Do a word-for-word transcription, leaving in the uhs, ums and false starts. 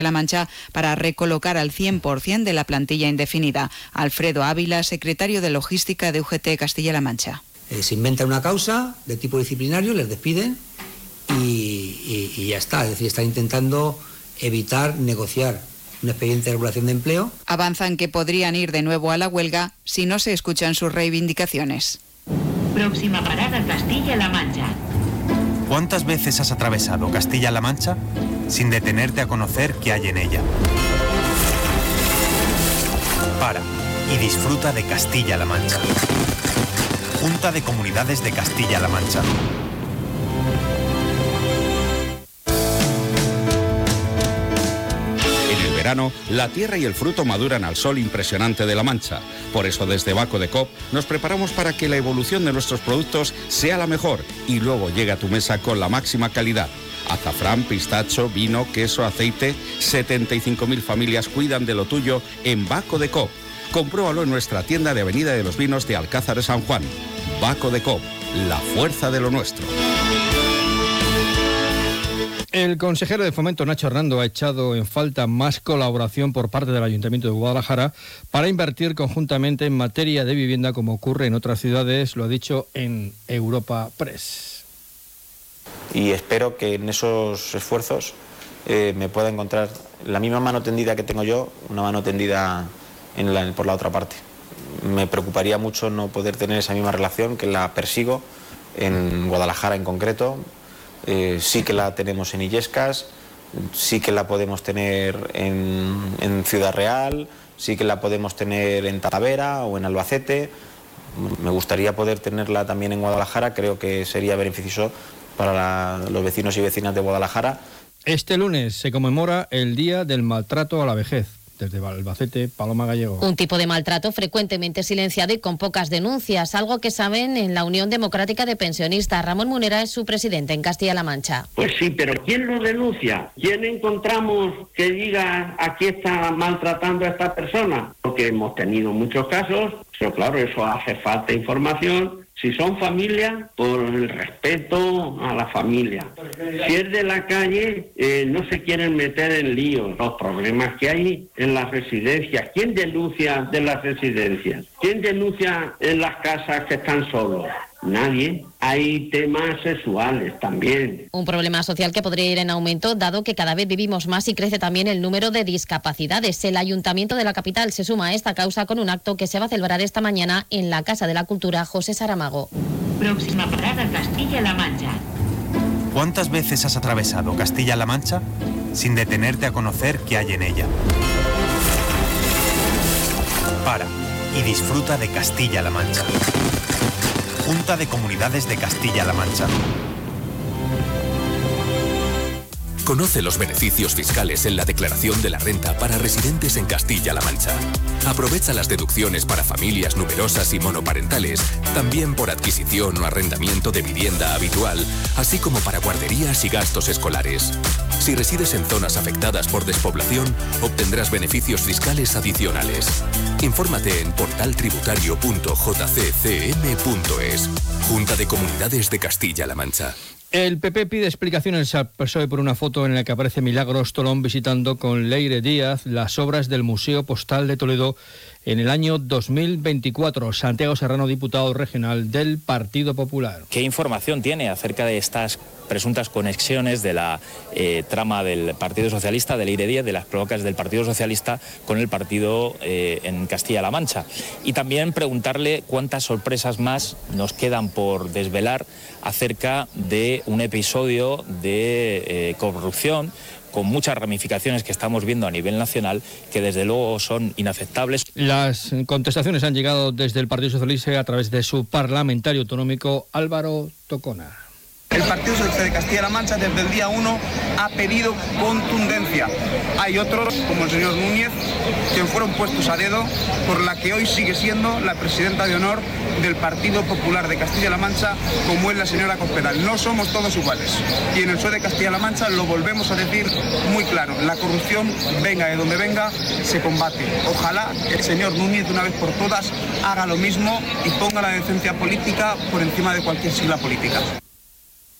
La Mancha para recolocar al cien por ciento de la plantilla indefinida. Alfredo Ávila, secretario de Logística de U G T Castilla-La Mancha. Eh, se inventa una causa de tipo disciplinario, les despiden y, y, y ya está. Es decir, están intentando evitar negociar un expediente de regulación de empleo. Avanzan que podrían ir de nuevo a la huelga si no se escuchan sus reivindicaciones. Próxima parada, Castilla-La Mancha. ¿Cuántas veces has atravesado Castilla-La Mancha sin detenerte a conocer qué hay en ella? Para y disfruta de Castilla-La Mancha. Junta de Comunidades de Castilla-La Mancha. Verano, la tierra y el fruto maduran al sol impresionante de La Mancha. Por eso desde Baco de Coop nos preparamos para que la evolución de nuestros productos sea la mejor y luego llegue a tu mesa con la máxima calidad. Azafrán, pistacho, vino, queso, aceite. setenta y cinco mil familias cuidan de lo tuyo en Baco de Coop. Compruébalo en nuestra tienda de Avenida de los Vinos de Alcázar de San Juan. Baco de Coop, la fuerza de lo nuestro. El consejero de Fomento, Nacho Hernando, ha echado en falta más colaboración por parte del Ayuntamiento de Guadalajara para invertir conjuntamente en materia de vivienda, como ocurre en otras ciudades, lo ha dicho en Europa Press. Y espero que en esos esfuerzos eh, me pueda encontrar la misma mano tendida que tengo yo, una mano tendida en la, por la otra parte. Me preocuparía mucho no poder tener esa misma relación, que la persigo en Guadalajara en concreto. Eh, sí que la tenemos en Illescas, sí que la podemos tener en, en Ciudad Real, sí que la podemos tener en Talavera o en Albacete. Me gustaría poder tenerla también en Guadalajara, creo que sería beneficioso para la, los vecinos y vecinas de Guadalajara. Este lunes se conmemora el Día del Maltrato a la Vejez. Desde Albacete, Paloma Gallego. Un tipo de maltrato frecuentemente silenciado y con pocas denuncias, algo que saben en la Unión Democrática de Pensionistas. Ramón Munera es su presidente en Castilla-La Mancha. Pues sí, pero ¿quién lo denuncia? ¿Quién encontramos que diga aquí está maltratando a esta persona? Porque hemos tenido muchos casos, pero claro, eso hace falta información. Si son familias, por el respeto a la familia. Si es de la calle, eh, no se quieren meter en líos. Los problemas que hay en las residencias. ¿Quién denuncia de las residencias? ¿Quién denuncia en las casas que están solos? Nadie. Hay temas sexuales también. Un problema social que podría ir en aumento, dado que cada vez vivimos más y crece también el número de discapacidades. El Ayuntamiento de la capital se suma a esta causa con un acto que se va a celebrar esta mañana en la Casa de la Cultura José Saramago. Próxima parada, Castilla-La Mancha. ¿Cuántas veces has atravesado Castilla-La Mancha sin detenerte a conocer qué hay en ella? Para y disfruta de Castilla-La Mancha. Junta de Comunidades de Castilla-La Mancha. Conoce los beneficios fiscales en la declaración de la renta para residentes en Castilla-La Mancha. Aprovecha las deducciones para familias numerosas y monoparentales, también por adquisición o arrendamiento de vivienda habitual, así como para guarderías y gastos escolares. Si resides en zonas afectadas por despoblación, obtendrás beneficios fiscales adicionales. Infórmate en portal tributario punto j c c m punto es. Junta de Comunidades de Castilla-La Mancha. El P P pide explicaciones al P S O E por una foto en la que aparece Milagros Tolón visitando con Leire Díaz las obras del Museo Postal de Toledo en el año dos mil veinticuatro. Santiago Serrano, diputado regional del Partido Popular. ¿Qué información tiene acerca de estas presuntas conexiones de la eh, trama del Partido Socialista, de Leire Díaz, de las cloacas del Partido Socialista con el partido eh, en Castilla-La Mancha? Y también preguntarle cuántas sorpresas más nos quedan por desvelar acerca de un episodio de eh, corrupción con muchas ramificaciones que estamos viendo a nivel nacional, que desde luego son inaceptables. Las contestaciones han llegado desde el Partido Socialista a través de su parlamentario autonómico Álvaro Tocona. El Partido Socialista de Castilla-La Mancha desde el día uno ha pedido contundencia. Hay otros, como el señor Núñez, que fueron puestos a dedo por la que hoy sigue siendo la presidenta de honor del Partido Popular de Castilla-La Mancha, como es la señora Cospedal. No somos todos iguales. Y en el P S O E de Castilla-La Mancha lo volvemos a decir muy claro. La corrupción, venga de donde venga, se combate. Ojalá el señor Núñez, de una vez por todas, haga lo mismo y ponga la decencia política por encima de cualquier sigla política.